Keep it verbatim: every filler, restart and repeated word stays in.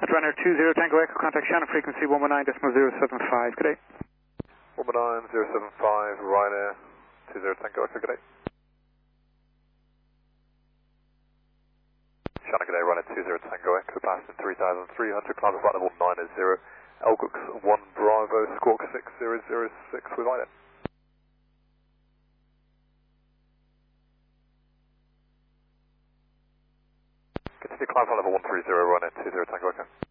Runner two zero Tango Echo, contact Shannon frequency one one nine point zero seven five, good day. one one nine point zero seven five, Ryanair two zero Tango Echo, good day. Shannon, good day, Ryanair two zero Tango Echo, passing three thousand three hundred, climb flight level nine zero, Elgux one Bravo, squawk six zero zero six with Ryanair. Continue climb flight level one three zero, Ryanair two zero Tango Echo.